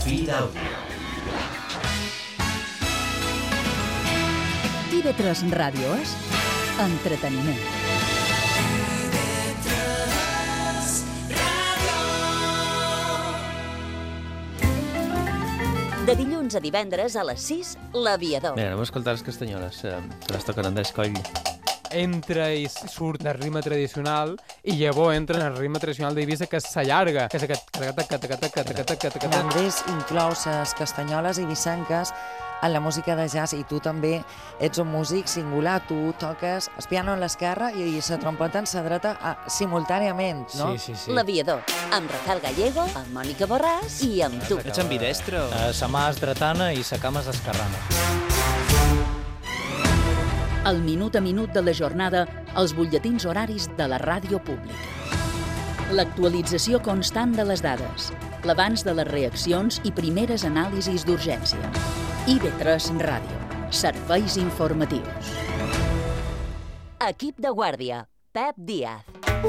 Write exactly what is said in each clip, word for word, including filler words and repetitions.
Fit Audio. I V tres Ràdio és entreteniment. De dilluns a divendres a les sis, L'Aviador. Bé, anem a escoltar les castanyoles, eh, que les toquen Andrés Coll. Entra i surt el ritme tradicional i llavors entra en el ritme tradicional d'Eivissa, que s'allarga, que és aquest... Andrés inclou les castanyoles eivissenques en la música de jazz i tu també ets un músic singular, tu toques el piano en l'esquerra i la trompeta en la dreta ah, simultàniament, no? Sí, sí, sí. L'Aviador, amb Rafael Gallego, amb Mònica Borràs i amb tu. Ets ambidestre? Uh, sa mà és dretana i sa cama és esquerrana. El minut a minut de la jornada, els butlletins horaris de la ràdio pública. L'actualització constant de les dades, l'abans de les reaccions i primeres anàlisis d'urgència. I V tres Ràdio. Serveis informatius. Equip de guàrdia. Pep Díaz.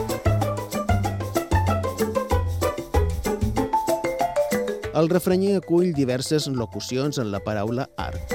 El refranyer acull diverses locucions en la paraula art.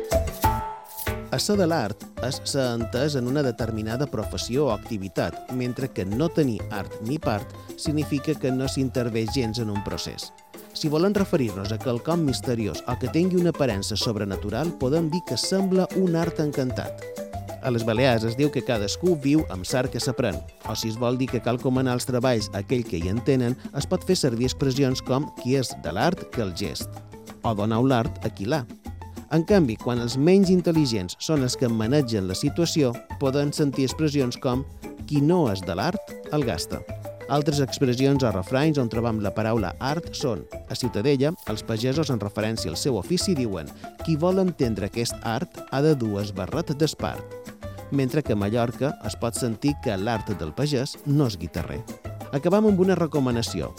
Essa de l'art és ser entès en una determinada professió o activitat, mentre que no tenir art ni part significa que no s'intervé gens en un procés. Si volen referir-nos a quelcom misteriós o que tingui una aparença sobrenatural, podem dir que sembla un art encantat. A les Balears es diu que cadascú viu amb l'art que s'aprèn, o si es vol dir que cal comanar els treballs a aquell que hi entenen, es pot fer servir expressions com qui és de l'art que el gest, o donar l'art a qui l'ha. En canvi, quan els menys intel·ligents són els que manegen la situació, poden sentir expressions com qui no és de l'art, el gasta. Altres expressions o refranys on trobam la paraula art són: a Ciutadella, els pagesos en referència al seu ofici diuen qui vol entendre aquest art ha de dur el barret d'espart, mentre que a Mallorca es pot sentir que l'art del pagès no és guitarrer. Acabam amb una recomanació.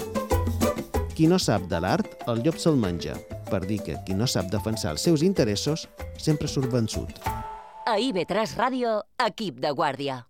Qui no sap de l'art, el llop se'l menja, per dir que qui no sap defensar els seus interessos sempre surt vençut. A I V tres Ràdio, equip de guàrdia.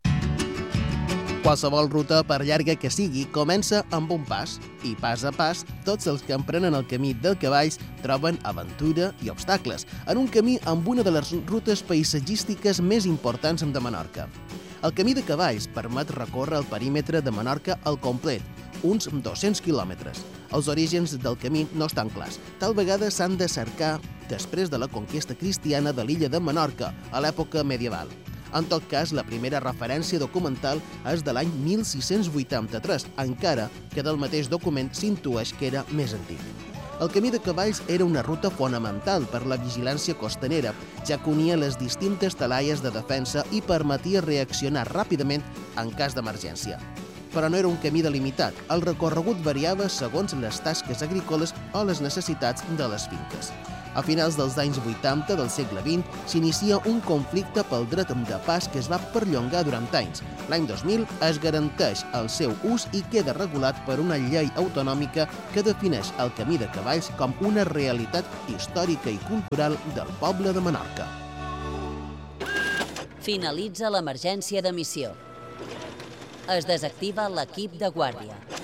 Qualsevol ruta, per llarga que sigui, comença amb un pas, i pas a pas, tots els que emprenen el camí del cavalls troben aventura i obstacles, en un camí amb una de les rutes paisatgístiques més importants de Menorca. El camí de cavalls permet recórrer el perímetre de Menorca al complet, uns dos-cents quilòmetres. Els orígens del camí no estan clars. Tal vegada s'han de cercar després de la conquesta cristiana de l'illa de Menorca, a l'època medieval. En tot cas, la primera referència documental és de l'any mil sis-cents vuitanta-tres, encara que del mateix document s'intueix que era més antic. El camí de cavalls era una ruta fonamental per la vigilància costanera, ja que unia les distintes talaies de defensa i permetia reaccionar ràpidament en cas d'emergència. Però no era un camí delimitat, el recorregut variava segons les tasques agrícoles o les necessitats de les finques. A finals dels anys vuitanta del segle vint s'inicia un conflicte pel dret de pas que es va perllongar durant anys. L'any dos mil es garanteix el seu ús i queda regulat per una llei autonòmica que defineix el camí de cavalls com una realitat històrica i cultural del poble de Menorca. Finalitza l'emergència d'emissió. Es desactiva l'equip de guàrdia.